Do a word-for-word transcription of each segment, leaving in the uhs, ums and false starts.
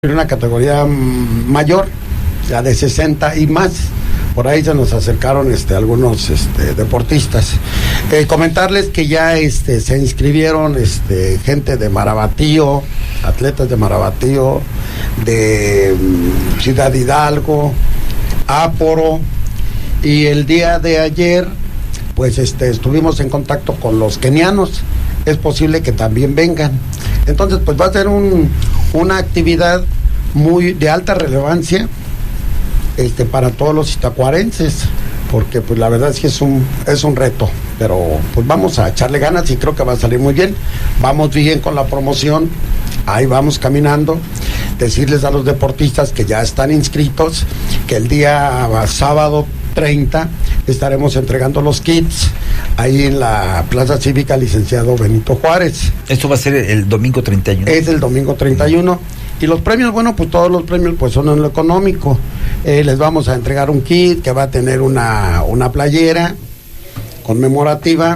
una categoría mayor, ya de sesenta y más. Por ahí se nos acercaron este, algunos este, deportistas. Eh, comentarles que ya este, se inscribieron este, gente de Marabatío, atletas de Marabatío, de um, Ciudad Hidalgo, Áporo, y el día de ayer pues este, estuvimos en contacto con los kenianos. Es posible que también vengan. Entonces pues va a ser un, una actividad muy de alta relevancia este, para todos los itacuarenses, porque pues la verdad es que es un, es un reto, pero pues vamos a echarle ganas y creo que va a salir muy bien. Vamos bien con la promoción, ahí vamos caminando. Decirles a los deportistas que ya están inscritos que el día sábado treinta estaremos entregando los kits ahí en la Plaza Cívica Licenciado Benito Juárez. Esto va a ser el domingo treinta y uno. Es el domingo treinta y uno. Y los premios, bueno, pues todos los premios pues son en lo económico. Eh, les vamos a entregar un kit que va a tener una, una playera conmemorativa,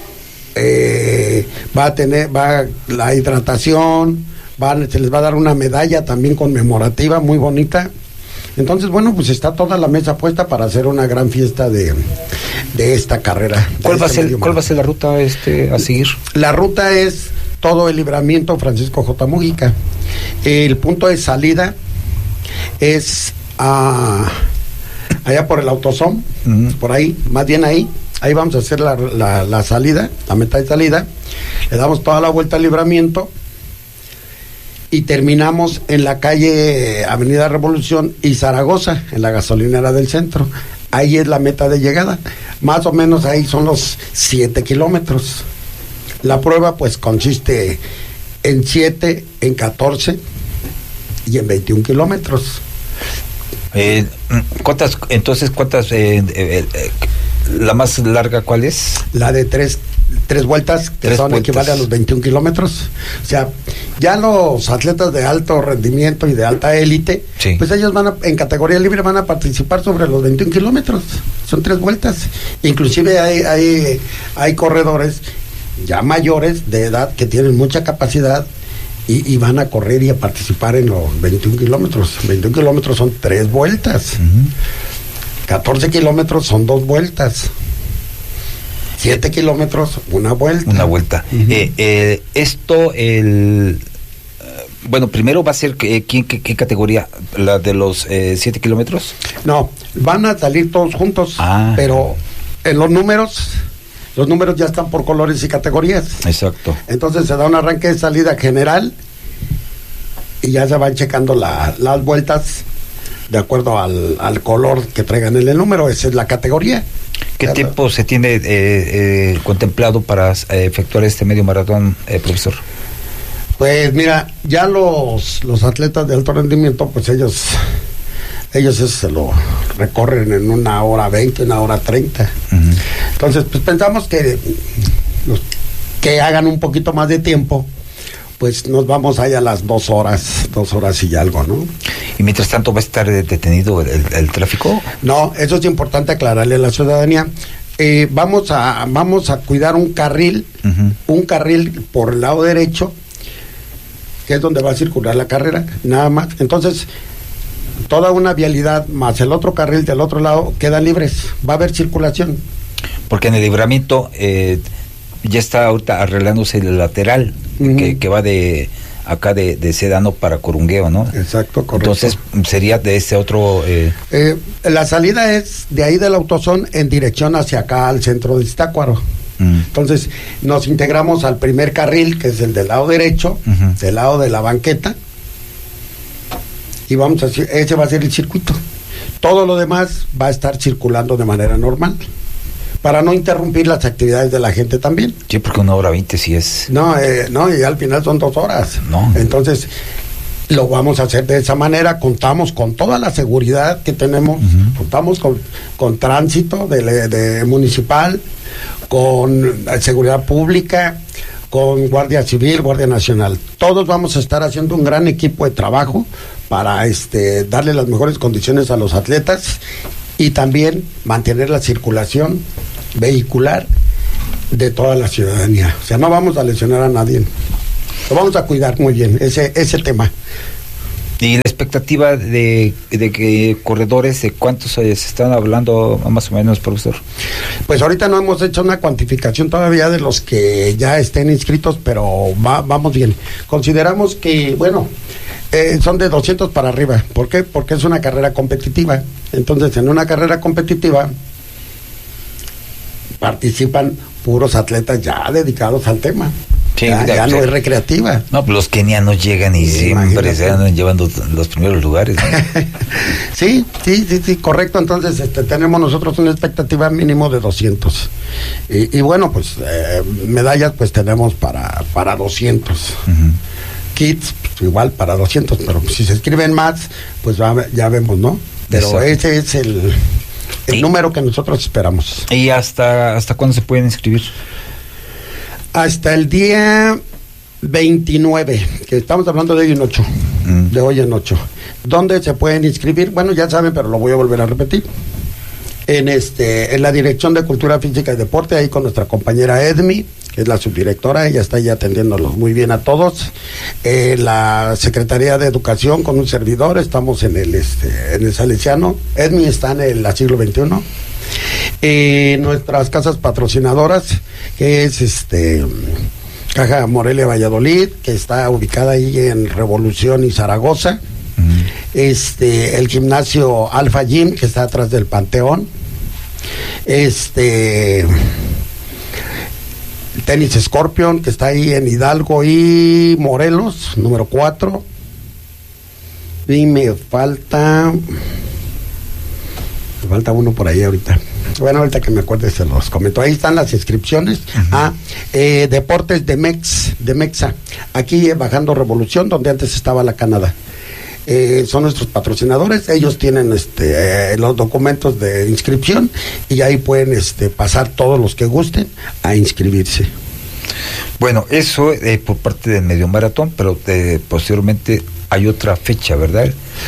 eh, va a tener va la hidratación, va, se les va a dar una medalla también conmemorativa muy bonita. Entonces, bueno, pues está toda la mesa puesta para hacer una gran fiesta de, de esta carrera. ¿Cuál va a ser, cuál va a ser la ruta este a seguir? La ruta es todo el libramiento Francisco J. Múgica. El punto de salida es a, allá por el Autosom, uh-huh. por ahí, más bien ahí. Ahí vamos a hacer la, la, la salida, la meta de salida. Le damos toda la vuelta al libramiento y terminamos en la calle Avenida Revolución y Zaragoza, en la gasolinera del centro. Ahí es la meta de llegada. Más o menos ahí son los siete kilómetros. La prueba pues consiste en siete, en catorce y en veintiún kilómetros. Eh, ¿Cuántas, entonces, cuántas, eh, eh, eh, la más larga cuál es? La de tres tres vueltas, que tres son vueltas. Equivale a los veintiún kilómetros. O sea, ya los atletas de alto rendimiento y de alta élite, sí. pues ellos van a, en categoría libre van a participar sobre los veintiún kilómetros. Son tres vueltas. Inclusive hay, hay, hay corredores ya mayores de edad que tienen mucha capacidad y, y van a correr y a participar en los veintiún kilómetros. veintiún kilómetros son tres vueltas. Uh-huh. catorce kilómetros son dos vueltas. siete kilómetros, una vuelta. Una vuelta. Uh-huh. eh, eh, esto, el... Uh, bueno, primero va a ser, eh, ¿qué, qué, ¿qué categoría? ¿La de los eh, siete kilómetros? No, van a salir todos juntos, ah. pero en los números, los números ya están por colores y categorías. Exacto. Entonces se da un arranque de salida general y ya se van checando la, las vueltas de acuerdo al, al color que traigan en el número. Esa es la categoría. ¿Qué claro. tiempo se tiene eh, eh, contemplado para eh, efectuar este medio maratón, eh, profesor? Pues mira, ya los los atletas de alto rendimiento, pues ellos ellos se lo recorren en una hora veinte, una hora treinta. Uh-huh. Entonces, pues pensamos que los que hagan un poquito más de tiempo, pues nos vamos ahí a las dos horas, dos horas y algo, ¿no? ¿Y mientras tanto va a estar detenido el, el, el tráfico? No, eso es importante aclararle a la ciudadanía. Eh, vamos a vamos a cuidar un carril, uh-huh. un carril por el lado derecho, que es donde va a circular la carrera, nada más. Entonces, toda una vialidad más el otro carril del otro lado quedan libres, va a haber circulación. Porque en el libramiento eh, ya está ahorita arreglándose el lateral, uh-huh. que, que va de acá de, de Sedano para Corungueo, ¿no? Exacto, correcto. Entonces sería de ese otro... Eh... Eh, la salida es de ahí del Autosón en dirección hacia acá al centro de Zitácuaro. Uh-huh. Entonces nos integramos al primer carril, que es el del lado derecho, uh-huh. del lado de la banqueta, y vamos a ese va a ser el circuito. Todo lo demás va a estar circulando de manera normal, para no interrumpir las actividades de la gente también. Sí, porque una hora veinte sí es... No, eh, no, y al final son dos horas. No. Entonces, lo vamos a hacer de esa manera. Contamos con toda la seguridad que tenemos. Uh-huh. Contamos con, con tránsito de, de municipal, con seguridad pública, con Guardia Civil, Guardia Nacional. Todos vamos a estar haciendo un gran equipo de trabajo para este, darle las mejores condiciones a los atletas y también mantener la circulación vehicular de toda la ciudadanía. O sea, no vamos a lesionar a nadie. Lo vamos a cuidar muy bien, ese ese tema. ¿Y la expectativa de, de que corredores, de cuántos se están hablando más o menos, profesor? Pues ahorita no hemos hecho una cuantificación todavía de los que ya estén inscritos, pero va, vamos bien. Consideramos que, bueno, eh, son de doscientos para arriba. ¿Por qué? Porque es una carrera competitiva. Entonces, en una carrera competitiva participan puros atletas ya dedicados al tema. Sí, ya, ya no es recreativa. No, pues los kenianos llegan y sí, siempre se andan llevando los primeros lugares, ¿no? sí, sí, sí, sí, correcto. Entonces este, tenemos nosotros una expectativa mínimo de doscientos. Y, y bueno, pues eh, medallas pues tenemos para, para doscientos. Uh-huh. Kits, pues, igual para doscientos, pero si se escriben más, pues va, ya vemos, ¿no? Pero exacto. Ese es el, el número que nosotros esperamos. ¿Y hasta, hasta cuándo se pueden inscribir? Hasta el día veintinueve, que estamos hablando de hoy en ocho, mm. de hoy en ocho. ¿Dónde se pueden inscribir? Bueno, ya saben, pero lo voy a volver a repetir. En este, en la Dirección de Cultura Física y Deporte, ahí con nuestra compañera Edmi, que es la subdirectora, ella está ahí atendiéndolos muy bien a todos. Eh, la Secretaría de Educación con un servidor, estamos en el este, en el Salesiano. Edmi está en el siglo veintiuno. Eh, nuestras casas patrocinadoras, que es este Caja Morelia Valladolid, que está ubicada ahí en Revolución y Zaragoza. Uh-huh. Este, el gimnasio Alfa Gym, que está atrás del Panteón. Este Tenis Scorpion, que está ahí en Hidalgo y Morelos, número cuatro. Y me falta me falta uno por ahí ahorita. Bueno, ahorita que me acuerde se los comento. Ahí están las inscripciones. Uh-huh. a eh, Deportes de Mex, de Mexa, aquí eh, bajando Revolución, donde antes estaba la Canadá. Eh, son nuestros patrocinadores, ellos tienen este eh, los documentos de inscripción y ahí pueden este pasar todos los que gusten a inscribirse. Bueno, eso eh, por parte del medio maratón, pero eh, posteriormente hay otra fecha, ¿verdad?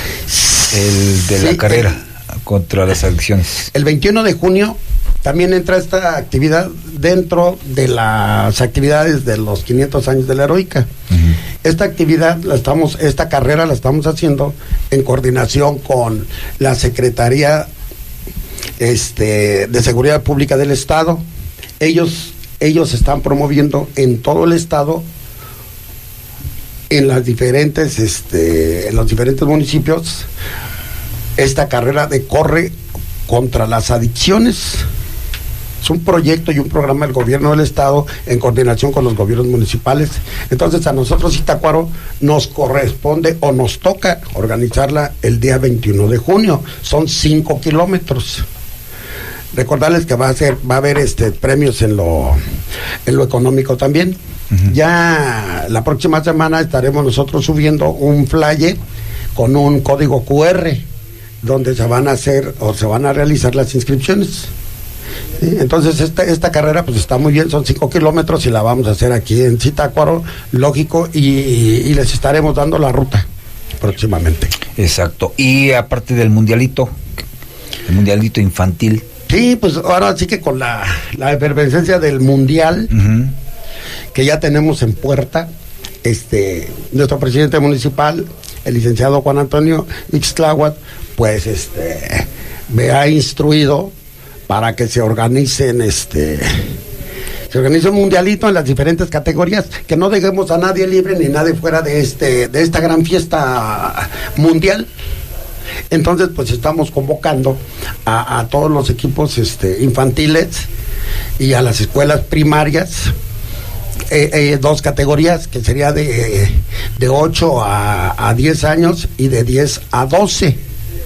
El de sí, la carrera el, contra las adicciones. El veintiuno de junio también entra esta actividad dentro de las actividades de los quinientos años de la Heroica. Uh-huh. Esta actividad, la estamos, esta carrera la estamos haciendo en coordinación con la Secretaría este, de Seguridad Pública del Estado. Ellos, ellos están promoviendo en todo el estado, en las diferentes, este, en los diferentes municipios, esta carrera de corre contra las adicciones. Es un proyecto y un programa del gobierno del estado en coordinación con los gobiernos municipales. Entonces a nosotros Zitácuaro nos corresponde o nos toca organizarla el día veintiuno de junio. Son cinco kilómetros. Recordarles que va a ser, va a haber este premios en lo en lo económico también. Uh-huh. Ya la próxima semana estaremos nosotros subiendo un flyer con un código cu erre donde se van a hacer o se van a realizar las inscripciones. ¿Sí? Entonces esta, esta carrera pues está muy bien, son cinco kilómetros y la vamos a hacer aquí en Zitácuaro, lógico, y, y les estaremos dando la ruta próximamente. Exacto. Y aparte del mundialito, el mundialito infantil. Sí, pues ahora sí que con la, la efervescencia del mundial, uh-huh, que ya tenemos en puerta, este, nuestro presidente municipal, el licenciado Juan Antonio Ixtláhuac, pues este me ha instruido para que se organicen este se organice un mundialito en las diferentes categorías, que no dejemos a nadie libre ni nadie fuera de este de esta gran fiesta mundial. Entonces pues estamos convocando a, a todos los equipos este infantiles y a las escuelas primarias, eh, eh, dos categorías que sería de de ocho a diez años y de diez a doce.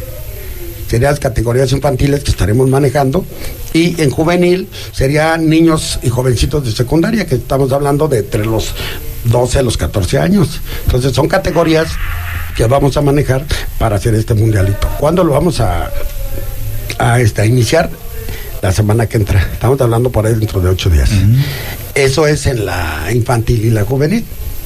Serían las categorías infantiles que estaremos manejando, y en juvenil serían niños y jovencitos de secundaria, que estamos hablando de entre los doce a los catorce años. Entonces son categorías que vamos a manejar para hacer este mundialito. ¿Cuándo lo vamos a a, este, a iniciar? La semana que entra. Estamos hablando por ahí dentro de ocho días. Uh-huh. Eso es en la infantil y la juvenil.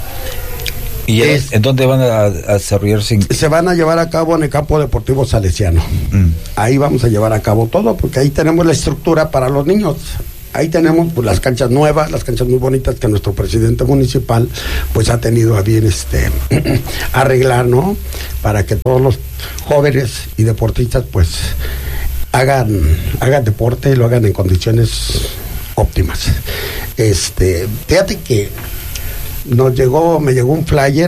¿Y es, en dónde van a, a desarrollarse? Se van a llevar a cabo en el campo deportivo salesiano. Mm. Ahí vamos a llevar a cabo todo, porque ahí tenemos la estructura para los niños. ahí tenemos pues las canchas nuevas, las canchas muy bonitas que nuestro presidente municipal pues ha tenido a bien este arreglar, ¿no? Para que todos los jóvenes y deportistas pues hagan, hagan deporte y lo hagan en condiciones óptimas. Este, fíjate que nos llegó, me llegó un flyer,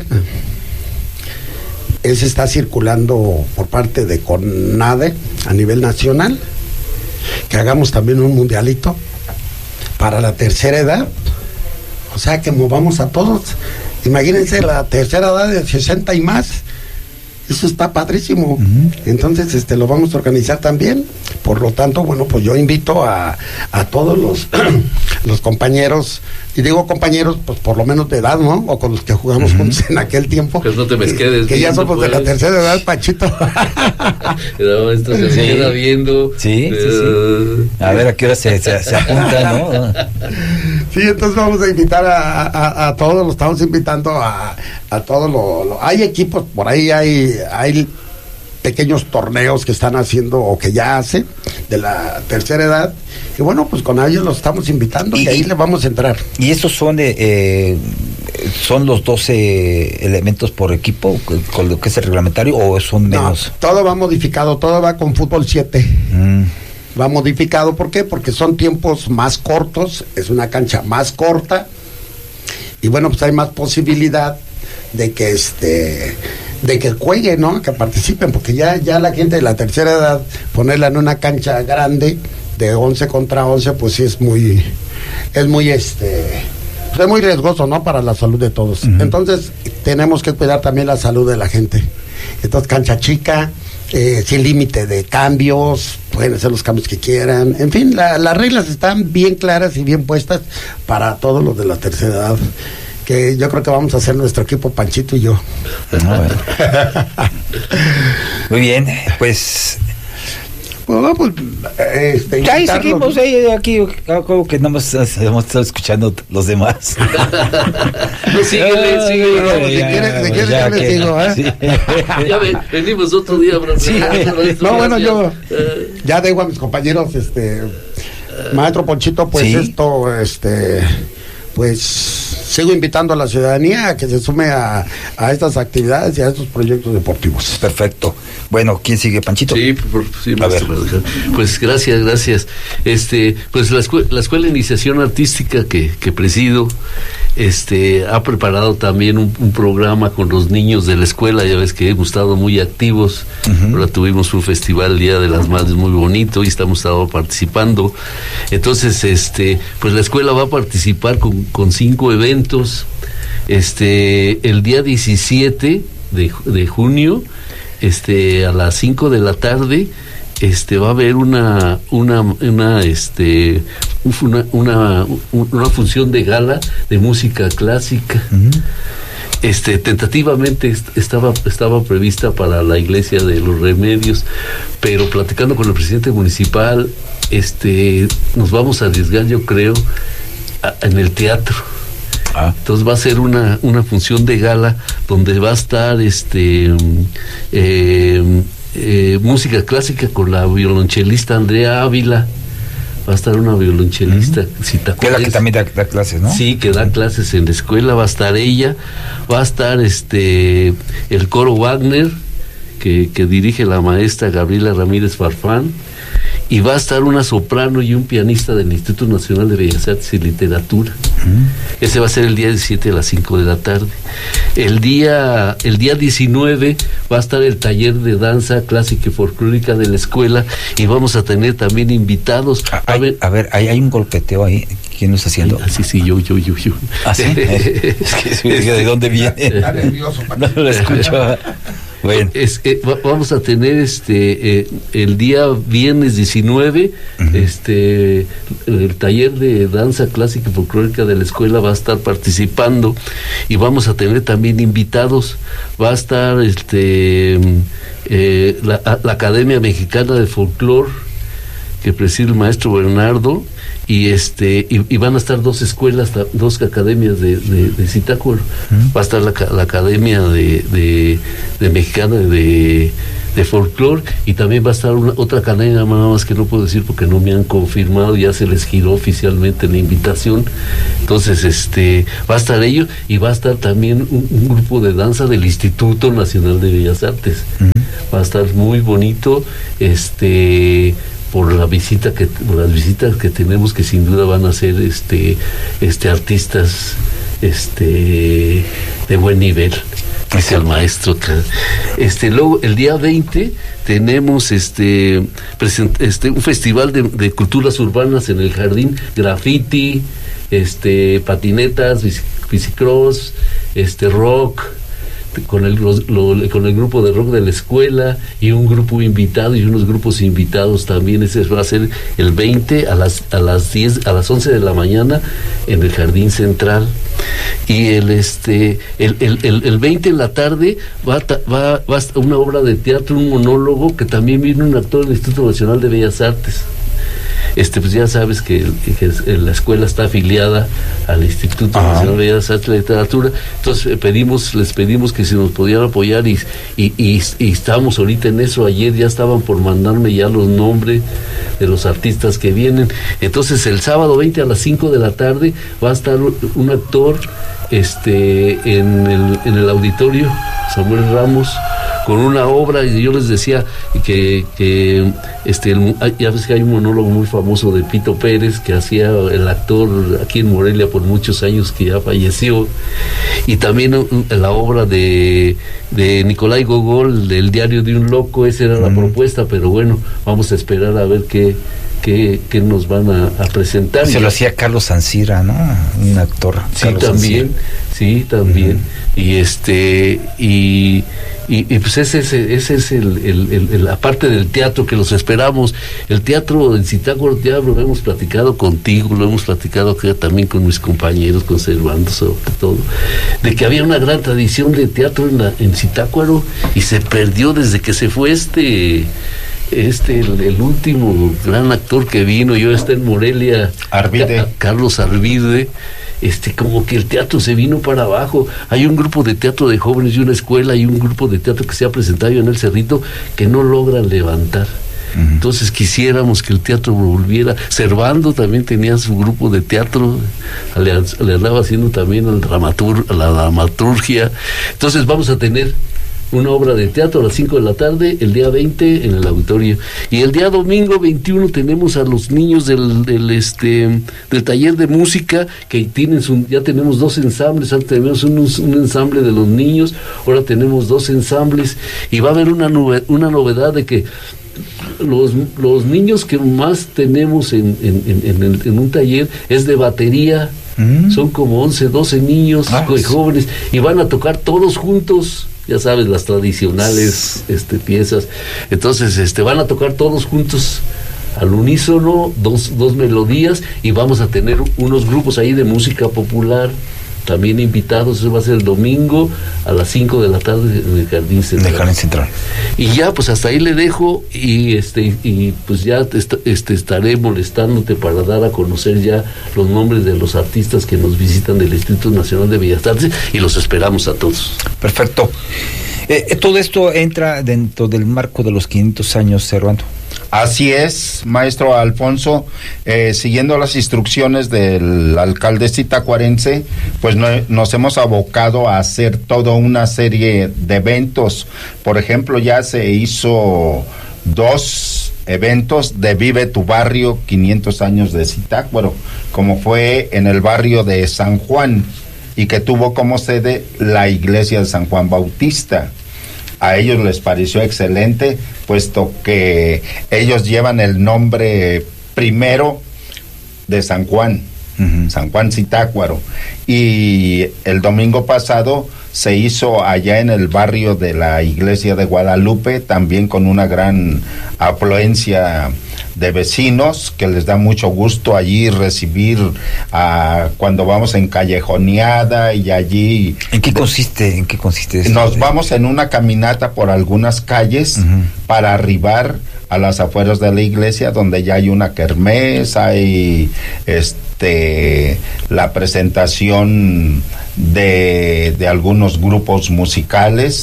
ese está circulando por parte de CONADE a nivel nacional, que hagamos también un mundialito para la tercera edad, o sea que movamos a todos. Imagínense la tercera edad de sesenta y más, eso está padrísimo. Uh-huh. Entonces este lo vamos a organizar también. Por lo tanto, bueno, pues yo invito a, a todos los los compañeros, y digo compañeros, pues por lo menos de edad, ¿no? O con los que jugamos uh-huh. juntos en aquel tiempo. Pues no te me quedes que, que ya somos pues. de la tercera edad, Pachito. No, esto se sí. queda viendo. Sí, uh, sí, sí. A ver a qué hora se, se, se apunta, ¿no? Sí, entonces vamos a invitar a, a, a todos, lo estamos invitando a, a todos los... Lo, hay equipos, por ahí hay, hay pequeños torneos que están haciendo o que ya hacen de la tercera edad, y bueno, pues con ellos los estamos invitando y, y ahí le vamos a entrar. ¿Y estos son de, eh, son los doce elementos por equipo con lo que es el reglamentario o son menos? No, todo va modificado, todo va con fútbol siete. Mm. Va modificado, ¿por qué? Porque son tiempos más cortos, es una cancha más corta y bueno, pues hay más posibilidad de que este de que jueguen, ¿no? Que participen, porque ya ya la gente de la tercera edad, ponerla en una cancha grande de once contra once, pues sí es muy es muy este pues es muy riesgoso, ¿no? Para la salud de todos. Uh-huh. Entonces, tenemos que cuidar también la salud de la gente. Entonces, cancha chica, eh, sin límite de cambios, pueden hacer los cambios que quieran. En fin, la, las reglas están bien claras y bien puestas para todos los de la tercera edad, que yo creo que vamos a hacer nuestro equipo, Panchito y yo. No, bueno. Muy bien, pues... Bueno, pues, este, ya ahí seguimos, ahí, aquí, como que no hemos, hemos estado escuchando los demás. No, síguele, síguele. No, si quieres, si quieres yo le sigo, ¿eh? Sí. Ya ven, venimos otro día, bro. Sí. No, bueno, yo ya digo a mis compañeros, este, maestro Ponchito, pues sí. esto, este, pues... Sigo invitando a la ciudadanía a que se sume a, a estas actividades y a estos proyectos deportivos. Perfecto. Bueno, ¿quién sigue, Panchito? Sí, por, sí a ver. Pues gracias, gracias. Este, pues la, escuela, la Escuela de Iniciación Artística que, que presido, este, ha preparado también un, un programa con los niños de la escuela. Ya ves que hemos estado muy activos. Uh-huh. Ahora tuvimos un festival el Día de las Madres muy bonito y estamos estado participando. Entonces, este, pues la escuela va a participar con, con cinco eventos. Este, el día diecisiete de, de junio, este, a las cinco de la tarde, este, va a haber una, una, una, este, una, una, una función de gala de música clásica. Uh-huh. Este, tentativamente estaba, estaba prevista para la iglesia de los Remedios, pero platicando con el presidente municipal, este, nos vamos a arriesgar, yo creo, a, en el teatro. Ah. Entonces va a ser una, una función de gala donde va a estar este eh, eh, música clásica con la violonchelista Andrea Ávila. Va a estar una violonchelista, uh-huh. si te acuerdas. Que es la que también da, da clases, ¿no? Sí, que da uh-huh. clases en la escuela. Va a estar ella, va a estar este el coro Wagner, que, que dirige la maestra Gabriela Ramírez Farfán, y va a estar una soprano y un pianista del Instituto Nacional de Bellas Artes y Literatura. Uh-huh. Ese va a ser el día diecisiete a las cinco de la tarde. El día el día diecinueve va a estar el taller de danza clásica y folclórica de la escuela y vamos a tener también invitados. A, a, ver, a ver, hay, hay un golpeteo ahí. ¿Quién lo está haciendo? Ay, sí, sí, yo, yo, yo, yo. ¿Ah, sí? Es que, ¿de dónde viene? Está nervioso. No lo escucho. Bueno. Es, eh, va, vamos a tener este eh, el día viernes diecinueve, uh-huh. este el taller de danza clásica y folclórica de la escuela va a estar participando y vamos a tener también invitados. Va a estar este eh, la, la Academia Mexicana de Folclor que preside el maestro Bernardo y este y, y van a estar dos escuelas, dos academias de, de, de Zitácuaro. Uh-huh. Va a estar la, la Academia de, de, de Mexicana de, de folclore, y también va a estar una, otra cadena nada más que no puedo decir porque no me han confirmado, ya se les giró oficialmente la invitación. Entonces este va a estar ello, y va a estar también un, un grupo de danza del Instituto Nacional de Bellas Artes. Uh-huh. Va a estar muy bonito, este por la visita que por las visitas que tenemos, que sin duda van a ser este este artistas este de buen nivel. Es el maestro. Este, luego, el día veinte tenemos este, present, este un festival de, de culturas urbanas en el jardín, graffiti, este, patinetas, bici, bicicross, este, rock, con el, lo, lo, con el grupo de rock de la escuela, y un grupo invitado y unos grupos invitados también. Ese va a ser el veinte a las a las diez, a las once de la mañana en el Jardín Central. Y el este el, el, el, el veinte en la tarde va va va a una obra de teatro, un monólogo, que también viene un actor del Instituto Nacional de Bellas Artes. Este, pues ya sabes que, que la escuela está afiliada al Instituto Ajá. Nacional de Bellas Artes y Literatura. Entonces eh, pedimos, les pedimos que si nos podían apoyar, y, y, y, y estamos ahorita en eso. Ayer ya estaban por mandarme ya los nombres de los artistas que vienen. Entonces el sábado veinte a las cinco de la tarde va a estar un actor este en el, en el auditorio Samuel Ramos, con una obra, y yo les decía que, que este el, ya ves que hay un monólogo muy famoso de Pito Pérez, que hacía el actor aquí en Morelia por muchos años, que ya falleció, y también la obra de, de Nicolai Gogol, del Diario de un Loco. Esa era la mm. propuesta, pero bueno, vamos a esperar a ver qué que, que nos van a, a presentar. Se lo hacía Carlos Ancira, ¿no? Un actor. Sí, Carlos también, Ancira. sí, también. Uh-huh. Y este, y, y, y pues ese, ese, ese es el, el, el, el, la parte del teatro que los esperamos. El teatro en Zitácuaro ya lo hemos platicado contigo, lo hemos platicado acá también con mis compañeros, con Servando sobre todo, de que había una gran tradición de teatro en, la, en Zitácuaro, y se perdió desde que se fue este... este el, el último gran actor que vino. Yo está en Morelia, Arvide. Ca- Carlos Arvide. Este, como que el teatro se vino para abajo. Hay un grupo de teatro de jóvenes y una escuela, y un grupo de teatro que se ha presentado en el Cerrito, que no logran levantar. Uh-huh. Entonces quisiéramos que el teatro volviera. Servando también tenía su grupo de teatro, le, le andaba haciendo también el dramatur, la dramaturgia. Entonces vamos a tener una obra de teatro a las cinco de la tarde el día veinte en el auditorio, y el día domingo veintiuno tenemos a los niños del, del este del taller de música, que tienen su, ya tenemos dos ensambles. Antes teníamos un, un ensamble de los niños, ahora tenemos dos ensambles, y va a haber una nove, una novedad de que los, los niños que más tenemos en, en, en, en, el, en un taller es de batería. Mm. Son como once, doce niños ah, jóvenes, y van a tocar todos juntos. Ya sabes, las tradicionales este, piezas. Entonces, este, van a tocar todos juntos al unísono, dos, dos melodías, y vamos a tener unos grupos ahí de música popular también invitados. Eso va a ser el domingo a las cinco de la tarde en el Jardín Central. El Jardín Central. Y ya, pues hasta ahí le dejo, y este y pues ya te est- este, estaré molestándote para dar a conocer ya los nombres de los artistas que nos visitan del Instituto Nacional de Bellas Artes, y los esperamos a todos. Perfecto. Eh, todo esto entra dentro del marco de los quinientos años, Servando. Así es, maestro Alfonso, eh, siguiendo las instrucciones del alcalde zitacuarense, pues no, nos hemos abocado a hacer toda una serie de eventos. Por ejemplo, ya se hizo dos eventos de Vive tu Barrio, quinientos años de Zitácuaro, como fue en el barrio de San Juan, y que tuvo como sede la iglesia de San Juan Bautista. A ellos les pareció excelente, puesto que ellos llevan el nombre primero de San Juan, uh-huh. San Juan Zitácuaro, y el domingo pasado se hizo allá en el barrio de la iglesia de Guadalupe, también con una gran afluencia de vecinos, que les da mucho gusto allí recibir a, cuando vamos en callejoneada, y allí... ¿En qué consiste? ¿En qué consiste esto? Nos vamos en una caminata por algunas calles, uh-huh. para arribar a las afueras de la iglesia, donde ya hay una kermés, hay este la presentación de, de algunos grupos musicales,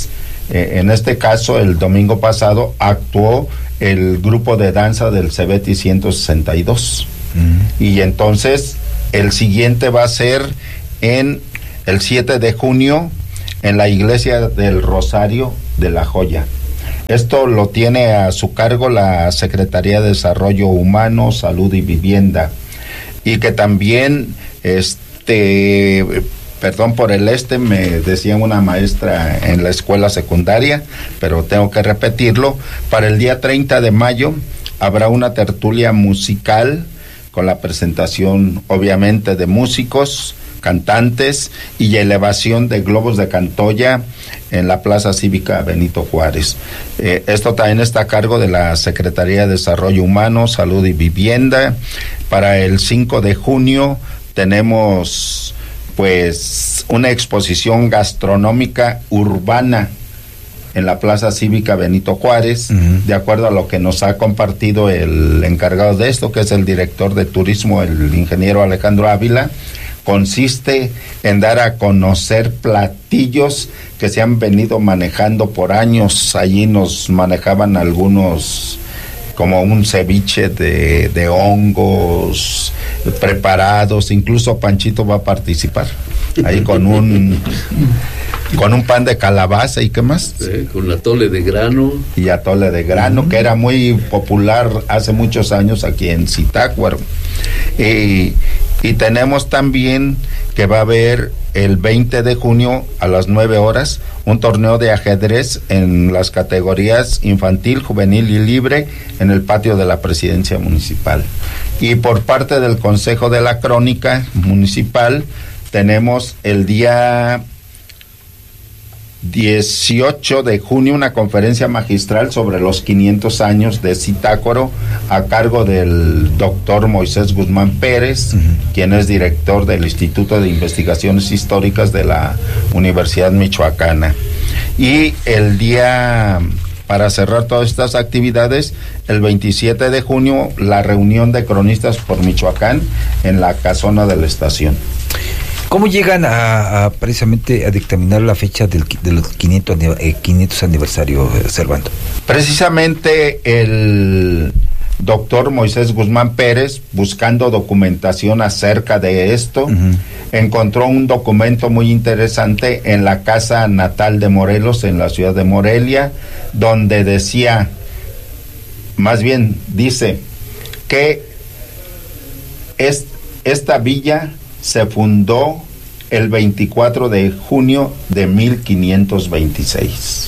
Eh, en este caso, el domingo pasado actuó el grupo de danza del Cebeti ciento sesenta y dos. Mm. Y entonces el siguiente va a ser en el siete de junio en la iglesia del Rosario de la Joya. Esto lo tiene a su cargo la Secretaría de Desarrollo Humano, Salud y Vivienda. Y que también, este, perdón por el este, me decía una maestra en la escuela secundaria, pero tengo que repetirlo, para el día treinta de mayo habrá una tertulia musical con la presentación, obviamente, de músicos, cantantes y elevación de globos de Cantoya en la Plaza Cívica Benito Juárez. Eh, esto también está a cargo de la Secretaría de Desarrollo Humano, Salud y Vivienda. Para el cinco de junio tenemos pues una exposición gastronómica urbana en la Plaza Cívica Benito Juárez, uh-huh. de acuerdo a lo que nos ha compartido el encargado de esto, que es el director de turismo, el ingeniero Alejandro Ávila. Consiste en dar a conocer platillos que se han venido manejando por años. Allí nos manejaban algunos, como un ceviche de, de hongos preparados, incluso Panchito va a participar ahí con un con un pan de calabaza y qué más, sí, con atole de grano y atole de grano, uh-huh. que era muy popular hace muchos años aquí en Zitácuaro. Y, y tenemos también que va a haber el veinte de junio a las nueve horas un torneo de ajedrez en las categorías infantil, juvenil y libre en el patio de la Presidencia Municipal. Y por parte del Consejo de la Crónica Municipal tenemos el día dieciocho de junio una conferencia magistral sobre los quinientos años de Zitácuaro a cargo del doctor Moisés Guzmán Pérez, uh-huh. quien es director del Instituto de Investigaciones Históricas de la Universidad Michoacana. Y el día, para cerrar todas estas actividades, el veintisiete de junio, la reunión de cronistas por Michoacán en la casona de la estación. ¿Cómo llegan a, a precisamente a dictaminar la fecha del, de los quinientos, eh, quinientos aniversario, eh, Servando? Precisamente el doctor Moisés Guzmán Pérez, buscando documentación acerca de esto, uh-huh. encontró un documento muy interesante en la casa natal de Morelos, en la ciudad de Morelia, donde decía, más bien dice, que es, esta villa se fundó el veinticuatro de junio de mil quinientos veintiséis.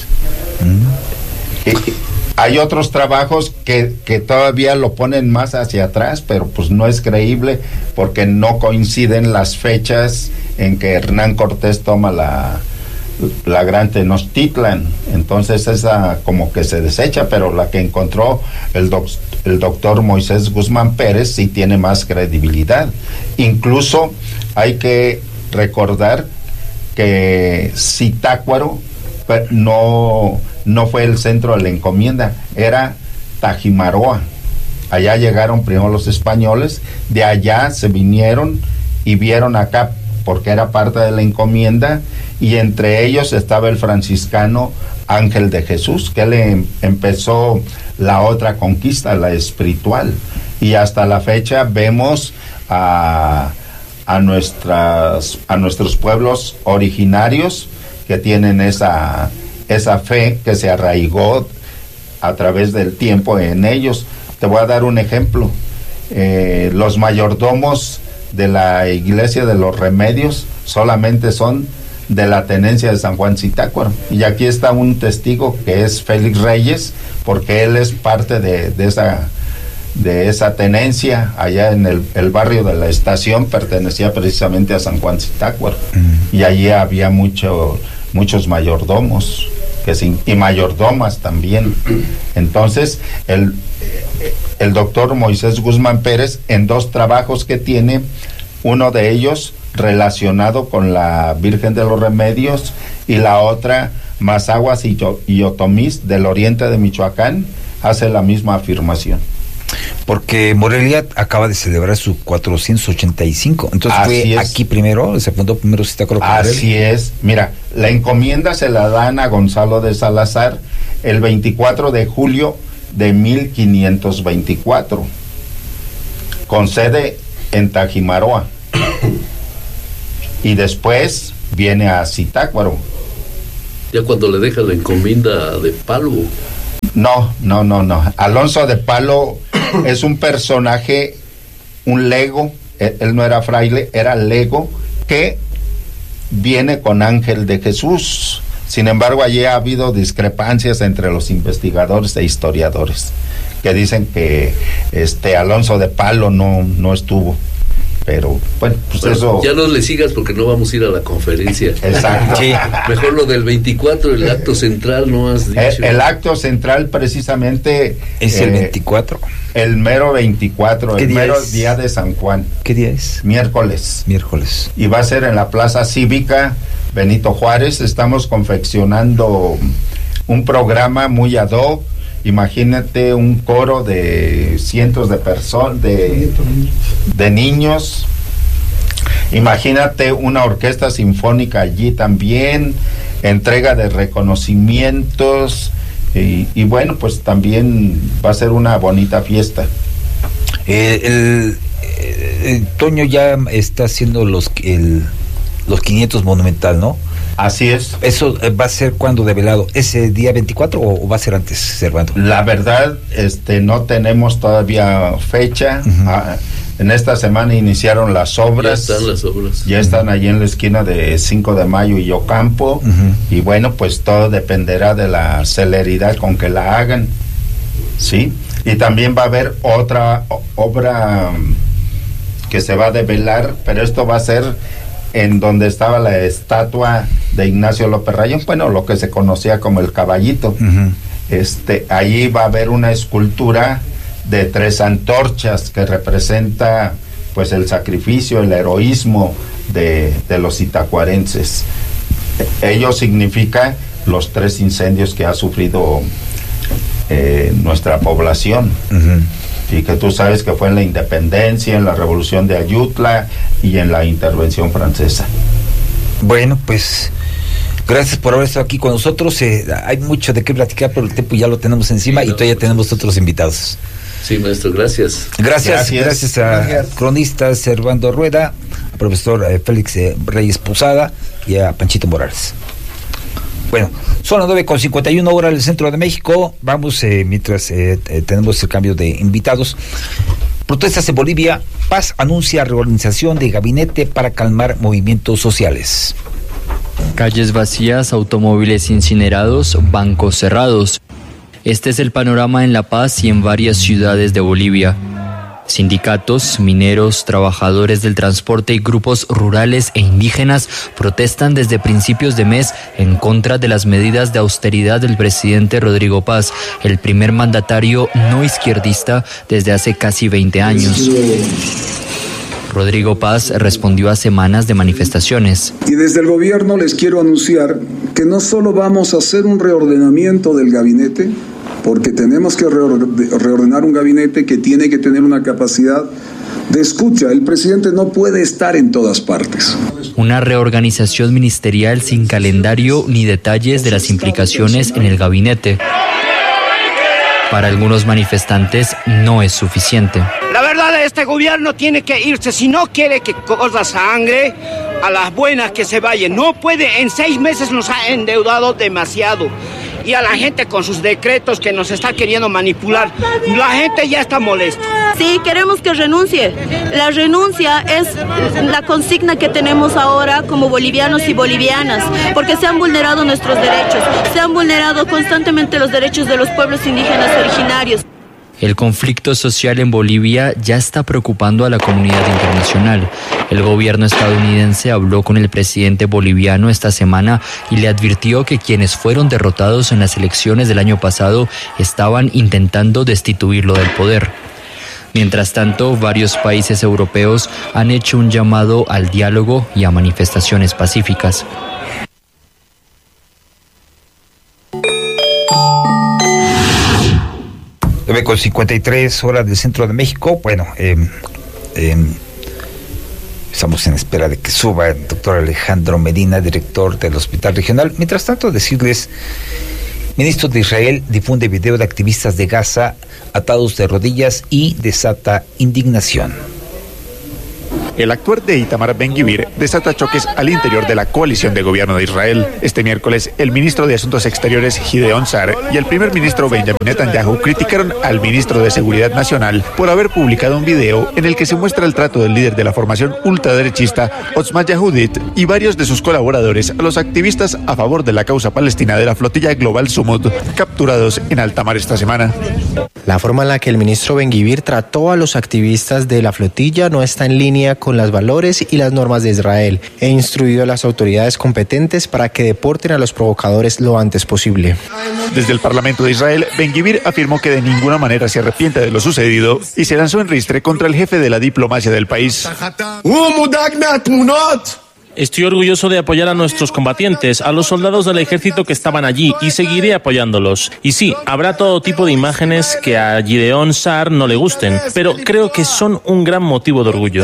Mm. Y, hay otros trabajos que, que todavía lo ponen más hacia atrás, pero pues no es creíble porque no coinciden las fechas en que Hernán Cortés toma la, la Gran Tenochtitlan. Entonces esa como que se desecha, pero la que encontró el doctor el doctor Moisés Guzmán Pérez sí tiene más credibilidad. Incluso hay que recordar que Zitácuaro no, no fue el centro de la encomienda, era Tajimaroa. Allá llegaron primero los españoles, de allá se vinieron y vieron acá porque era parte de la encomienda, y entre ellos estaba el franciscano Ángel de Jesús, que le empezó la otra conquista, la espiritual, y hasta la fecha vemos a, a nuestras a nuestros pueblos originarios que tienen esa esa fe que se arraigó a través del tiempo en ellos. Te voy a dar un ejemplo. Eh, los mayordomos de la iglesia de los Remedios solamente son de la tenencia de San Juan Zitácuaro, y aquí está un testigo que es Félix Reyes, porque él es parte de, de esa de esa tenencia allá en el, el barrio de la estación, pertenecía precisamente a San Juan Zitácuaro, mm. y allí había mucho, muchos mayordomos que sin, y mayordomas también. Entonces el, el doctor Moisés Guzmán Pérez, en dos trabajos que tiene, uno de ellos relacionado con la Virgen de los Remedios y la otra Mazaguas y, y Otomís del oriente de Michoacán, hace la misma afirmación. Porque Morelia acaba de celebrar su cuatrocientos ochenta y cinco, entonces Así fue es. aquí primero, se fundó primero Zitácuaro que Morelia. Así es. Mira, la encomienda se la dan a Gonzalo de Salazar el veinticuatro de julio de mil quinientos veinticuatro, con sede en Tajimaroa. Y después viene a Zitácuaro. Ya cuando le deja la encomienda de Palo. No, no, no, no. Alonso de Palo es un personaje, un lego, él, él no era fraile, era lego, que viene con Ángel de Jesús. Sin embargo, allí ha habido discrepancias entre los investigadores e historiadores, que dicen que este Alonso de Palo no, no estuvo. Pero, bueno, pues bueno, eso... Ya no le sigas porque no vamos a ir a la conferencia. Exacto. Sí. Mejor lo del veinticuatro, el acto central, no has dicho. El, el acto central precisamente... Es eh, el veinticuatro. El mero veinticuatro, ¿Qué el día mero es? día de San Juan. ¿Qué día es? Miércoles. Miércoles. Y va a ser en la Plaza Cívica Benito Juárez. Estamos confeccionando un programa muy ad hoc. Imagínate un coro de cientos de personas, de, de niños. Imagínate una orquesta sinfónica allí también, entrega de reconocimientos y, y bueno, pues también va a ser una bonita fiesta. Eh, el, el Toño ya está haciendo los el, los quinientos Monumental, ¿no? Así es. ¿Eso va a ser cuando develado? ¿Ese día veinticuatro o, o va a ser antes, Servando? La verdad, este, no tenemos todavía fecha. Uh-huh. Ah, en esta semana iniciaron las obras. Ya están las obras. Ya están allí en la esquina de cinco de mayo y Ocampo. Uh-huh. Y bueno, pues todo dependerá de la celeridad con que la hagan. ¿Sí? Y también va a haber otra o- obra um, que se va a develar, pero esto va a ser en donde estaba la estatua de Ignacio López Rayón, bueno, lo que se conocía como el Caballito. Uh-huh. Este, allí va a haber una escultura de tres antorchas que representa pues el sacrificio, el heroísmo de, de los itacuarenses. Ello significa los tres incendios que ha sufrido eh, nuestra población. Uh-huh. Y que tú sabes que fue en la independencia, en la revolución de Ayutla y en la intervención francesa. Bueno, pues gracias por haber estado aquí con nosotros. Eh, hay mucho de qué platicar, pero el tiempo ya lo tenemos encima Sí, y no, todavía pues, tenemos otros invitados. Sí, maestro, gracias. Gracias, Gracias. gracias a Gracias. cronista Servando Rueda, al profesor eh, Félix eh, Reyes Posada y a Panchito Morales. Bueno, son las nueve con cincuenta y una horas del centro de México. Vamos, eh, mientras eh, eh, tenemos el cambio de invitados. Protestas en Bolivia. Paz anuncia reorganización de gabinete para calmar movimientos sociales. Calles vacías, automóviles incinerados, bancos cerrados. Este es el panorama en La Paz y en varias ciudades de Bolivia. Sindicatos, mineros, trabajadores del transporte y grupos rurales e indígenas protestan desde principios de mes en contra de las medidas de austeridad del presidente Rodrigo Paz, el primer mandatario no izquierdista desde hace casi veinte años. Rodrigo Paz respondió a semanas de manifestaciones. Y desde el gobierno les quiero anunciar que no solo vamos a hacer un reordenamiento del gabinete, porque tenemos que reordenar un gabinete que tiene que tener una capacidad de escucha. El presidente no puede estar en todas partes. Una reorganización ministerial sin calendario ni detalles de las implicaciones en el gabinete. Para algunos manifestantes no es suficiente. La verdad, este gobierno tiene que irse. Si no quiere que corra sangre, a las buenas que se vayan. No puede, en seis meses nos ha endeudado demasiado. Y a la gente con sus decretos que nos está queriendo manipular, la gente ya está molesta. Sí, queremos que renuncie. La renuncia es la consigna que tenemos ahora como bolivianos y bolivianas, porque se han vulnerado nuestros derechos, se han vulnerado constantemente los derechos de los pueblos indígenas originarios. El conflicto social en Bolivia ya está preocupando a la comunidad internacional. El gobierno estadounidense habló con el presidente boliviano esta semana y le advirtió que quienes fueron derrotados en las elecciones del año pasado estaban intentando destituirlo del poder. Mientras tanto, varios países europeos han hecho un llamado al diálogo y a manifestaciones pacíficas. nueve con cincuenta y tres horas del centro de México. Bueno, eh, eh, estamos en espera de que suba el doctor Alejandro Medina, director del Hospital Regional. Mientras tanto, decirles, ministro de Israel difunde video de activistas de Gaza atados de rodillas y desata indignación. El actuar de Itamar Ben-Gvir desata choques al interior de la coalición de gobierno de Israel. Este miércoles, el ministro de Asuntos Exteriores, Gideon Sa'ar, y el primer ministro Benjamin Netanyahu criticaron al ministro de Seguridad Nacional por haber publicado un video en el que se muestra el trato del líder de la formación ultraderechista, Otzma Yehudit, y varios de sus colaboradores a los activistas a favor de la causa palestina de la flotilla Global Sumud, capturados en alta mar esta semana. La forma en la que el ministro Ben-Gvir trató a los activistas de la flotilla no está en línea con con los valores y las normas de Israel. He instruido a las autoridades competentes para que deporten a los provocadores lo antes posible. Desde el Parlamento de Israel, Ben-Gvir afirmó que de ninguna manera se arrepiente de lo sucedido y se lanzó en ristre contra el jefe de la diplomacia del país. Estoy orgulloso de apoyar a nuestros combatientes, a los soldados del ejército que estaban allí, y seguiré apoyándolos. Y sí, habrá todo tipo de imágenes que a Gideon Sa'ar no le gusten, pero creo que son un gran motivo de orgullo.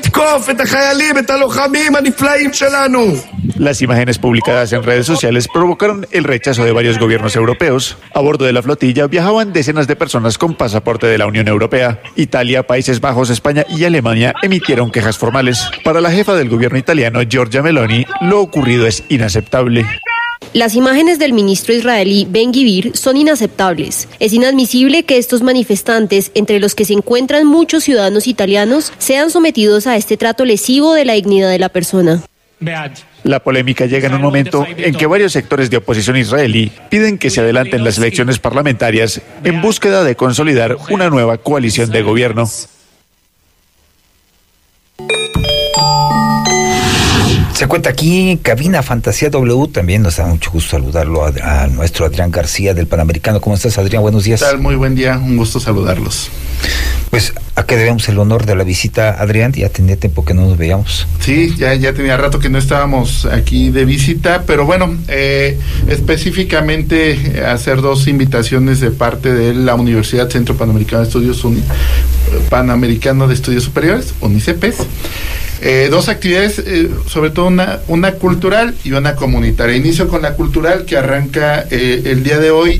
Las imágenes publicadas en redes sociales provocaron el rechazo de varios gobiernos europeos. A bordo de la flotilla viajaban decenas de personas con pasaporte de la Unión Europea. Italia, Países Bajos, España y Alemania emitieron quejas formales. Para la jefa del gobierno italiano, Giorgia Meloni, lo ocurrido es inaceptable. Las imágenes del ministro israelí Ben-Gvir son inaceptables. Es inadmisible que estos manifestantes, entre los que se encuentran muchos ciudadanos italianos, sean sometidos a este trato lesivo de la dignidad de la persona. La polémica llega en un momento en que varios sectores de oposición israelí piden que se adelanten las elecciones parlamentarias en búsqueda de consolidar una nueva coalición de gobierno. Se cuenta aquí en Cabina Fantasía W, también nos da mucho gusto saludarlo a, a nuestro Adrián García del Panamericano. ¿Cómo estás, Adrián? Buenos días. ¿Qué tal? Muy buen día, un gusto saludarlos. Pues, ¿a qué debemos el honor de la visita, Adrián? Ya tenía tiempo que no nos veíamos. Sí, ya, ya tenía rato que no estábamos aquí de visita, pero bueno, eh, específicamente hacer dos invitaciones de parte de la Universidad Centro Panamericano de Estudios Uni- Panamericano de Estudios Superiores, UNICEPES. Eh, dos actividades, eh, sobre todo una, una cultural y una comunitaria. Inicio con la cultural, que arranca eh, el día de hoy,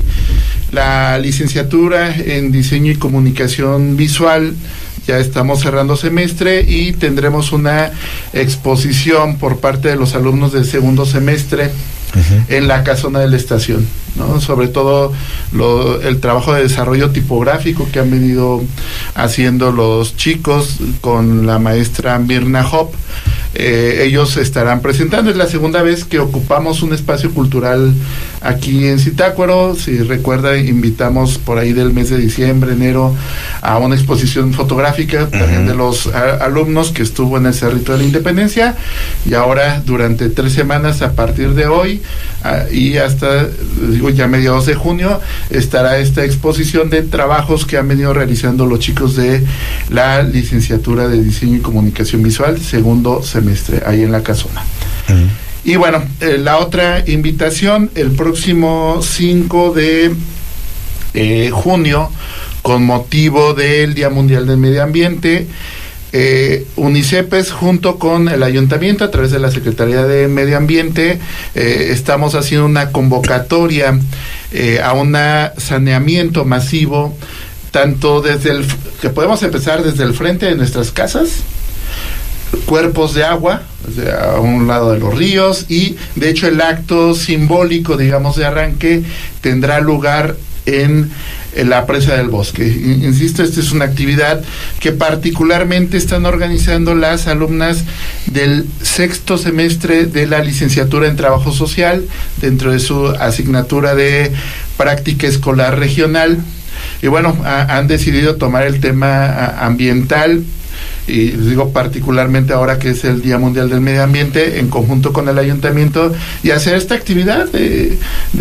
la licenciatura en Diseño y Comunicación Visual. Ya estamos cerrando semestre y tendremos una exposición por parte de los alumnos del segundo semestre uh-huh. en la casona de la estación, ¿no? Sobre todo lo, el trabajo de desarrollo tipográfico que han venido haciendo los chicos con la maestra Mirna Hop. Eh, ellos estarán presentando. Es la segunda vez que ocupamos un espacio cultural aquí en Zitácuaro. Si recuerda, invitamos por ahí del mes de diciembre, enero, a una exposición fotográfica uh-huh. también de los a, alumnos que estuvo en el Cerrito de la Independencia, y ahora durante tres semanas a partir de hoy a, y hasta digo ya mediados de junio estará esta exposición de trabajos que han venido realizando los chicos de la licenciatura de Diseño y Comunicación Visual, segundo semestre, ahí en la casona. Uh-huh. Y bueno, eh, la otra invitación, el próximo cinco de eh, junio, con motivo del Día Mundial del Medio Ambiente, eh, UNICEPES junto con el Ayuntamiento, a través de la Secretaría de Medio Ambiente, eh, estamos haciendo una convocatoria eh, a un saneamiento masivo, tanto desde el, que podemos empezar desde el frente de nuestras casas, cuerpos de agua, o sea, a un lado de los ríos, y de hecho el acto simbólico, digamos, de arranque tendrá lugar en, en la presa del bosque. Insisto, esta es una actividad que particularmente están organizando las alumnas del sexto semestre de la licenciatura en Trabajo Social, dentro de su asignatura de práctica escolar regional, y bueno, a, han decidido tomar el tema a, ambiental, y les digo particularmente ahora que es el Día Mundial del Medio Ambiente, en conjunto con el Ayuntamiento, y hacer esta actividad de,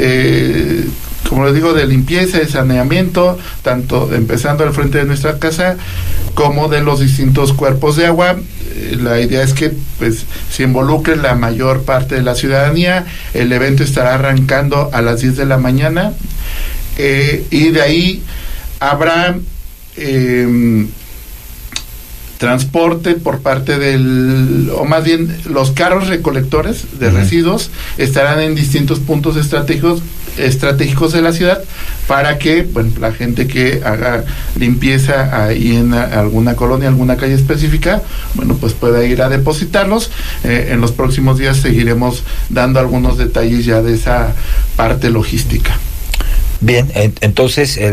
de como les digo, de limpieza, de saneamiento, tanto empezando al frente de nuestra casa como de los distintos cuerpos de agua. Eh, la idea es que pues se involucre la mayor parte de la ciudadanía. El evento estará arrancando a las diez de la mañana, eh, y de ahí habrá eh, transporte por parte del, o más bien los carros recolectores de uh-huh. residuos estarán en distintos puntos estratégicos estratégicos de la ciudad para que, bueno, la gente que haga limpieza ahí en alguna colonia, alguna calle específica, bueno, pues pueda ir a depositarlos. Eh, en los próximos días seguiremos dando algunos detalles ya de esa parte logística. Bien, entonces el